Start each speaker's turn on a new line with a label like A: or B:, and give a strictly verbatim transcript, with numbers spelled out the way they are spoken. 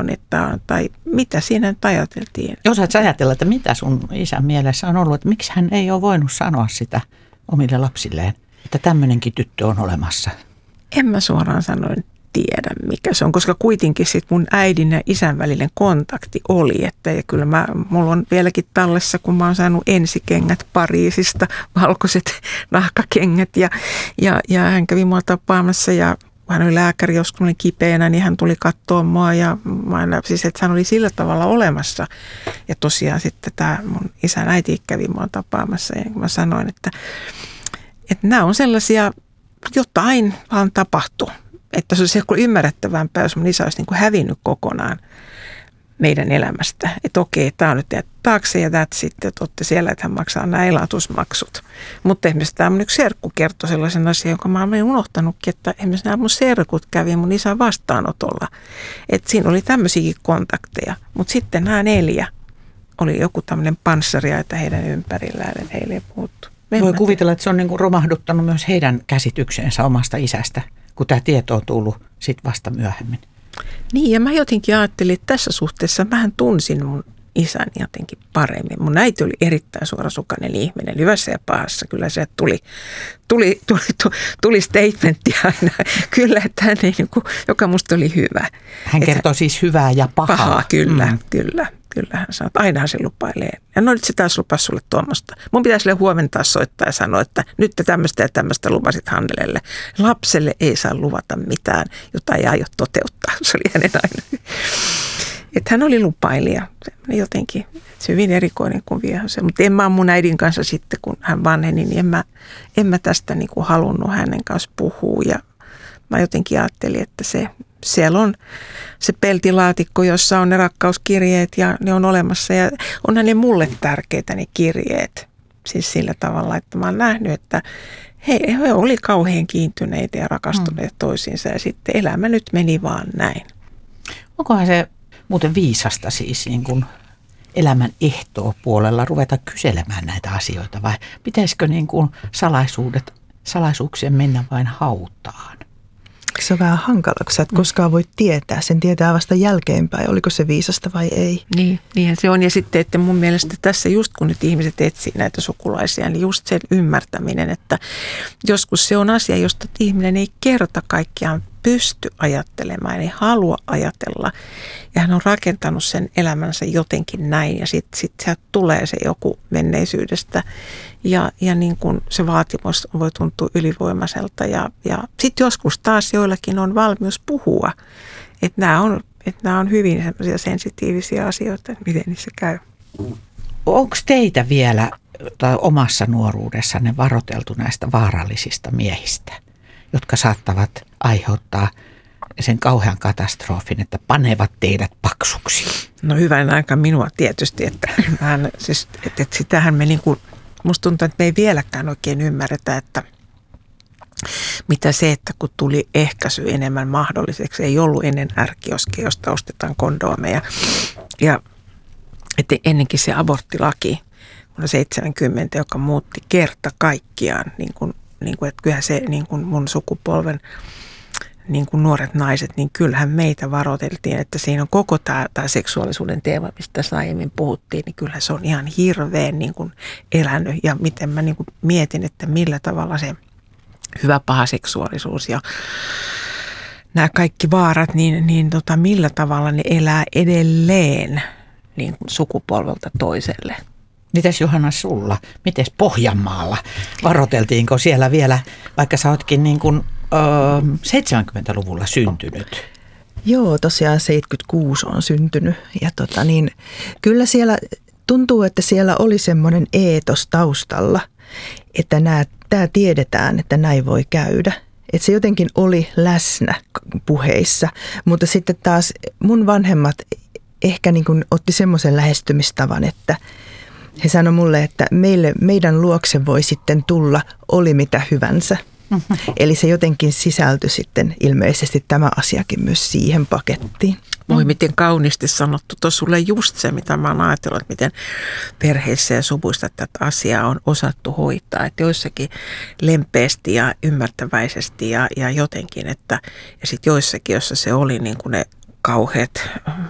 A: sanon, että tai mitä siinä nyt ajateltiin.
B: Osaatko ajatella, että mitä sun isän mielessä on ollut, että miksi hän ei ole voinut sanoa sitä omille lapsilleen, että tämmöinenkin tyttö on olemassa?
A: En mä suoraan sanoen tiedä, mikä se on, koska kuitenkin sit mun äidin ja isän välinen kontakti oli, että ja kyllä mä, mulla on vieläkin tallessa, kun mä oon saanut ensikengät Pariisista, valkoiset nahkakengät ja, ja, ja hän kävi mua tapaamassa ja hän oli lääkäri, joskus mä olin kipeänä, niin hän tuli katsoa mua ja mä, siis, että hän oli sillä tavalla olemassa. Ja tosiaan sitten tämä mun isän äiti kävi mua tapaamassa ja mä sanoin, että, että nämä on sellaisia, jotain vaan tapahtuu. Että se olisi ymmärrettävämpää, jos mun isä olisi niin kuin hävinnyt kokonaan meidän elämästä. Että okei, tämä on nyt jäänyt taakse ja that's it, että olette siellä, että hän maksaa nämä elatusmaksut. Mutta esimerkiksi tämä mun yksi serkku kertoi sellaisen asian, jonka mä olen unohtanutkin, että esimerkiksi nämä mun serkut kävi mun isän vastaanotolla. Että siinä oli tämmöisiäkin kontakteja, mutta sitten nämä neljä oli joku tämmöinen panssariaita heidän ympärillään, että heille ei puhuttu.
B: Voi kuvitella, että se on niin kuin romahduttanut myös heidän käsityksensä omasta isästä, kun tämä tieto on tullut sitten vasta myöhemmin.
A: Niin, ja mä jotenkin ajattelin, että tässä suhteessa vähän tunsin mun isän jotenkin paremmin. Mun äiti oli erittäin suorasukainen ihminen, hyvässä ja pahassa. Kyllä se tuli, tuli, tuli, tuli, tuli statementti aina, kyllä, että hän ei, niin kuin, joka musta oli hyvä.
B: Hän kertoo että, siis hyvää ja pahaa.
A: Pahaa, kyllä, mm. kyllä. Kyllä hän sanoo, että ainahan se lupailee. Ja no nyt se taas lupasi sulle tuommoista. Mun pitäisi sille huomenna soittaa ja sanoa, että nyt te tämmöistä ja tämmöistä lupasit Hannelelle. Lapselle ei saa luvata mitään, jota ei aio toteuttaa. Se oli hänen aina. Että hän oli lupailija. Jotenkin se hyvin erikoinen kuvia se. Mutta en mä mun äidin kanssa sitten, kun hän vanheni, niin en mä, en mä tästä niin kuin halunnut hänen kanssa puhua. Ja mä jotenkin ajattelin, että se... Siellä on se peltilaatikko, jossa on ne rakkauskirjeet ja ne on olemassa ja onhan ne mulle tärkeitä ne kirjeet. Siis sillä tavalla, että mä oon nähnyt, että he, he oli kauhean kiintyneitä ja rakastuneet hmm. toisiinsa ja sitten elämä nyt meni vaan näin.
B: Onkohan se muuten viisasta siis niin kuin elämän ehtoo puolella ruveta kyselemään näitä asioita vai pitäisikö niin kuin salaisuudet, salaisuuksien mennä vain hautaan?
C: Se on vähän hankala, kun sä et koskaan voi tietää. Sen tietää vasta jälkeenpäin, oliko se viisasta vai ei.
A: Niin, niinhän se on. Ja sitten, että mun mielestä tässä just kun nyt ihmiset etsii näitä sukulaisia, niin just sen ymmärtäminen, että joskus se on asia, josta ihminen ei kerta kaikkiaan pysty ajattelemaan, ei halua ajatella. Ja hän on rakentanut sen elämänsä jotenkin näin ja sitten sit sieltä tulee se joku menneisyydestä ja, ja niin kuin se vaatimus voi tuntua ylivoimaiselta. Ja, ja sitten joskus taas joillakin on valmius puhua, että nämä on, että nämä on hyvin semmoisia sensitiivisiä asioita, että miten niissä käy.
B: Onko teitä vielä tai omassa nuoruudessanne varoteltu näistä vaarallisista miehistä, jotka saattavat aiheuttaa sen kauhean katastrofin, että panevat teidät paksuksi?
A: No hyvän aika minua tietysti, että, hän, siis, että, että sitähän me niin kuin, musta tuntuu, että me ei vieläkään oikein ymmärretä, että mitä se, että kun tuli ehkäisy enemmän mahdolliseksi, ei ollut ennen ärkioskia, josta ostetaan kondoomeja. Ja että ennenkin se aborttilaki vuonna seitsemänkymmentä, joka muutti kerta kaikkiaan, niin kuin, niin kuin, että kyllähän se niin kuin mun sukupolven niin kuin nuoret naiset, niin kyllähän meitä varoiteltiin, että siinä on koko tämä, tämä seksuaalisuuden teema, mistä tässä aiemmin puhuttiin, niin kyllähän se on ihan hirveän niin kuin elänyt. Ja miten mä niin kuin mietin, että millä tavalla se hyvä paha seksuaalisuus ja nämä kaikki vaarat, niin, niin tota, millä tavalla ne elää edelleen niin kuin sukupolvelta toiselle.
B: Mites Johanna sulla? Mites Pohjanmaalla? Varoteltiinko siellä vielä, vaikka sä ootkin niin kuin seitsemänkymmentäluvulla syntynyt?
C: Joo, tosiaan seitsemänkymmentäkuusi on syntynyt ja tota niin, kyllä siellä tuntuu, että siellä oli semmoinen eetos taustalla, että nämä, tämä tiedetään, että näin voi käydä. Että se jotenkin oli läsnä puheissa, mutta sitten taas mun vanhemmat ehkä niin kuin otti semmoisen lähestymistavan, että he sanoi mulle, että meille, meidän luokse voi sitten tulla oli mitä hyvänsä. Mm-hmm. Eli se jotenkin sisältyi sitten ilmeisesti tämä asiakin myös siihen pakettiin.
A: Voi miten kauniisti sanottu. Tuossa sulle just se, mitä mä oon ajatellut, että miten perheissä ja suvuissa tätä asiaa on osattu hoitaa. Että joissakin lempeästi ja ymmärtäväisesti ja, ja jotenkin, että ja sitten joissakin, jossa se oli niin kuin ne kauheat